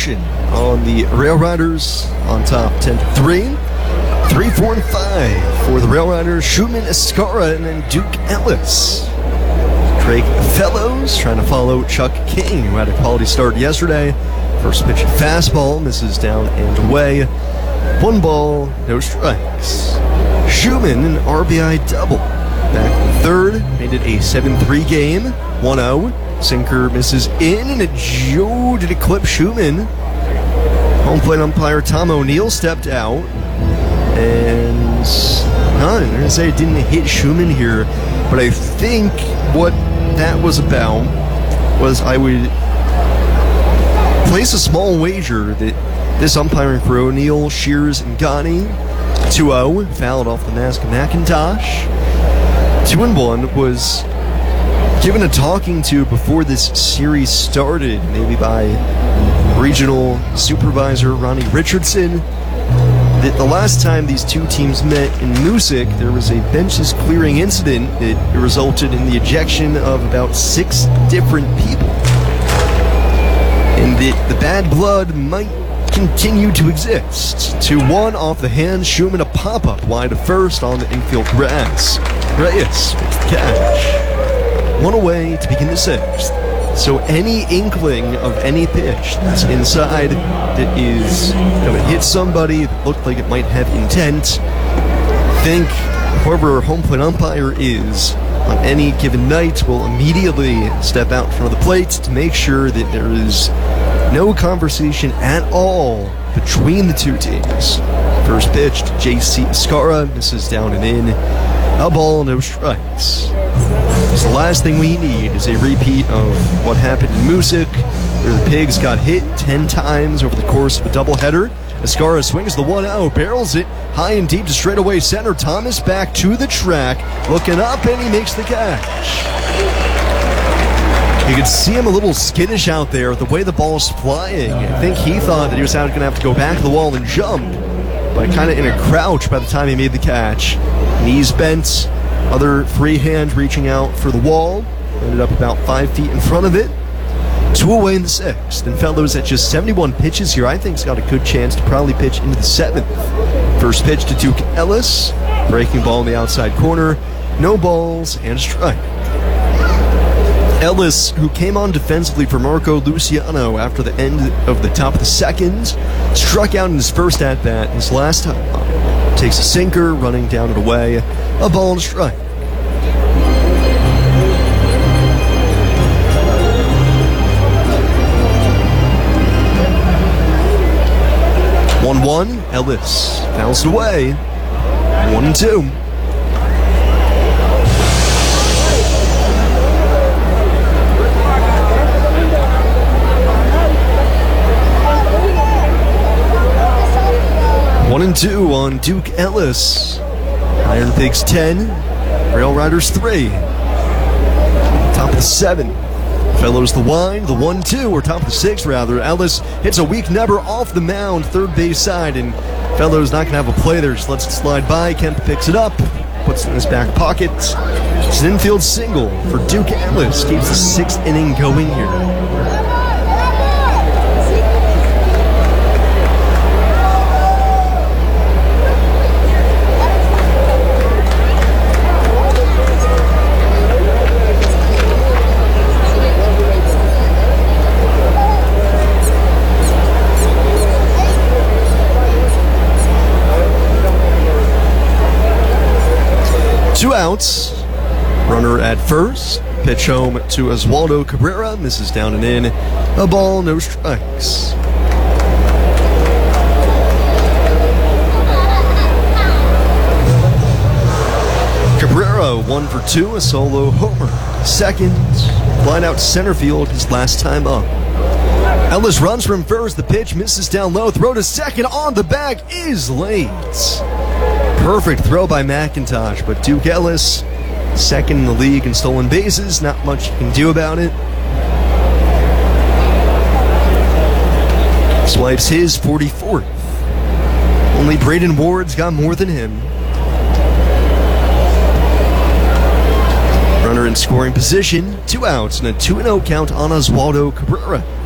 position on the Rail Riders on top 10-3. 3, 4, and 5 for the Rail Riders, Schumann, Escara, and then Duke Ellis. Drake Fellows trying to follow Chuck King, who had a quality start yesterday. First pitch fastball, misses down and away. 1 ball, no strikes. Schumann, an RBI double. Back in third, made it a 7-3 game. 1-0. Sinker misses in, and a Joe did clip Schumann. Home plate umpire Tom O'Neill stepped out. And I'm going to say it didn't hit Schumann here, but I think what that was about was I would place a small wager that this umpiring for O'Neill, Shears, and Gotti, 2-0, fouled off the mask of McIntosh. 2-1 was given a talking to before this series started, maybe by regional supervisor Ronnie Richardson. That the last time these two teams met in Moosic, there was a benches clearing incident that resulted in the ejection of about 6 different people. And that the bad blood might continue to exist. 2-1 off the hand, Schumann a pop-up wide of first on the infield grass. Reyes makes the catch. 1 away to begin the 6th. So any inkling of any pitch that's inside that is going to hit somebody that looked like it might have intent, think whoever home plate umpire is on any given night will immediately step out in front of the plate to make sure that there is no conversation at all between the two teams. First pitch to J.C. Escara, misses down and in. A ball, no strikes. So the last thing we need is a repeat of what happened in Moosic, where the Pigs got hit 10 times over the course of a doubleheader. Escara swings the 1-0, barrels it high and deep to straightaway center. Thomas back to the track, looking up, and he makes the catch. You could see him a little skittish out there the way the ball's flying. I think he thought that he was going to have to go back to the wall and jump, but kind of in a crouch by the time he made the catch. Knees bent, other free hand reaching out for the wall. Ended up about 5 feet in front of it. 2 away in the 6th. And Fellows at just 71 pitches here, I think he's got a good chance to probably pitch into the 7th. First pitch to Duke Ellis. Breaking ball in the outside corner. No balls and a strike. Ellis, who came on defensively for Marco Luciano after the end of the top of the 2nd, struck out in his first at-bat his last time on. Takes a sinker, running down and away. A ball and a strike. One, Ellis fouls it away. 1-2. One and 2 on Duke Ellis. Iron Pigs 10, Rail Riders 3. Top of the 7. Fellows the wine, the 1-2, or top of the 6 rather. Ellis hits a weak number off the mound, third base side, and Fellows not going to have a play there. Just lets it slide by. Kemp picks it up, puts it in his back pocket. It's an infield single for Duke Ellis. Keeps the 6th inning going here. Two outs. Runner at first. Pitch home to Oswaldo Cabrera. Misses down and in. A ball, no strikes. Cabrera 1 for 2. A solo homer. Second. Line out center field his last time up. Ellis runs from first. The pitch misses down low. Throw to second on the bag is late. Perfect throw by McIntosh, but Duke Ellis, second in the league in stolen bases. Not much you can do about it. Swipes his 44th. Only Braden Ward's got more than him. Runner in scoring position, 2 outs, and a 2-0 count on Oswaldo Cabrera.